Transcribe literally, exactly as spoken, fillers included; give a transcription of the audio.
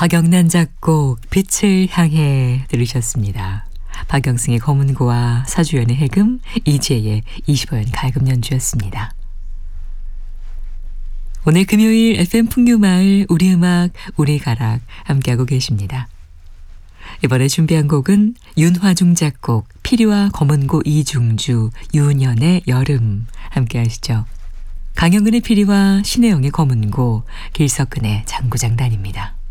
박영란 작곡 빛을 향해 들으셨습니다. 박영승의 검은고와 서주연의 해금, 이지혜의 이십오 연 가야금 연주였습니다. 오늘 금요일 에프엠 풍류마을 우리 음악 우리 가락 함께하고 계십니다. 이번에 준비한 곡은 윤화중 작곡, 피리와 검은고 이중주, 유은현의 여름 함께하시죠. 강영근의 피리와 신혜영의 검은고, 길석근의 장구장단입니다.